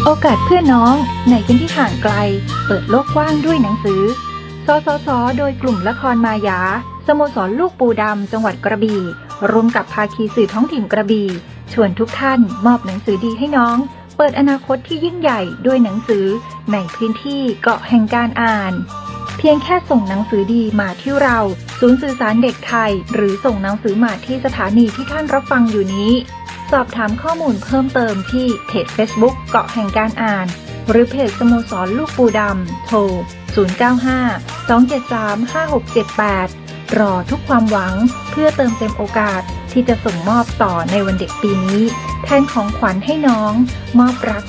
โอกาสเพื่อน้องในพื้นที่ห่างไกลเปิดโลกกว้างด้วยหนังสือสสสโดยกลุ่มละครมายาสโมสรลูกปูดำจังหวัดกระบี่ร่วมกับภาคีสื่อท้องถิ่นกระบี่ชวนทุกท่านมอบหนังสือดีให้น้องเปิดอนาคตที่ยิ่งใหญ่ด้วยหนังสือในพื้นที่เกาะแห่งการอ่านเพียงแค่ส่งหนังสือดีมาที่เราศูนย์สื่อสารเด็กไทยหรือส่งหนังสือมาที่สถานีที่ท่านรับฟังอยู่นี้สอบถามข้อมูลเพิ่มเติมที่เพจ Facebook เกาะแห่งการอ่านหรือเพจสโมสรลูกปูดำโทร 095-273-5678 รอทุกความหวังเพื่อเติมเต็มโอกาสที่จะส่งมอบต่อในวันเด็กปีนี้แทนของขวัญให้น้องมอบรัก